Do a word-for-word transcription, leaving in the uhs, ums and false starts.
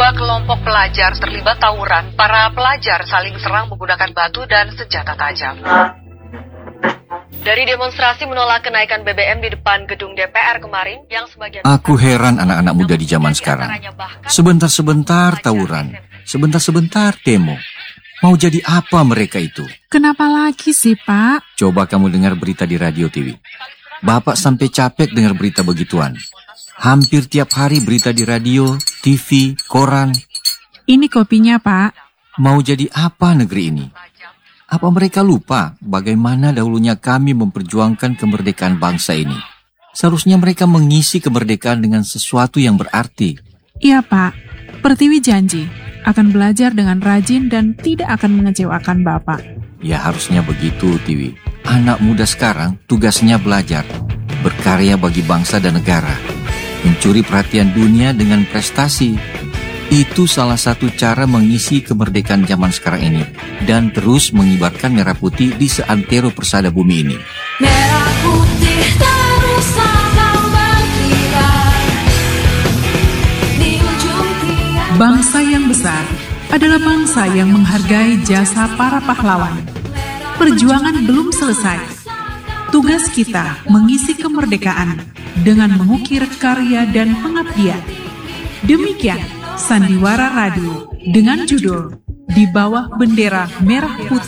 Dua kelompok pelajar terlibat tawuran. Para pelajar saling serang menggunakan batu dan senjata tajam. Dari demonstrasi menolak kenaikan B B M di depan gedung D P R kemarin, yang sebagian... Aku heran anak-anak muda di zaman sekarang. Sebentar-sebentar tawuran, sebentar-sebentar demo. Mau jadi apa mereka itu? Kenapa lagi sih, Pak? Coba kamu dengar berita di radio T V. Bapak sampai capek dengar berita begituan. Hampir tiap hari berita di radio, T V, koran. Ini kopinya, Pak. Mau jadi apa negeri ini? Apa mereka lupa bagaimana dahulunya kami memperjuangkan kemerdekaan bangsa ini? Seharusnya mereka mengisi kemerdekaan dengan sesuatu yang berarti. Iya, Pak. Pertiwi janji akan belajar dengan rajin dan tidak akan mengecewakan Bapak. Ya harusnya begitu, Tiwi. Anak muda sekarang tugasnya belajar, berkarya bagi bangsa dan negara, mencuri perhatian dunia dengan prestasi. Itu salah satu cara mengisi kemerdekaan zaman sekarang ini dan terus mengibarkan merah putih di seantero persada bumi ini. Merah putih terus akan berkibar di ujung tiang. Bangsa yang besar adalah bangsa yang menghargai jasa para pahlawan. Perjuangan belum selesai. Tugas kita mengisi kemerdekaan dengan mengukir karya dan pengabdian. Demikian Sandiwara Radio dengan judul Di Bawah Bendera Merah Putih.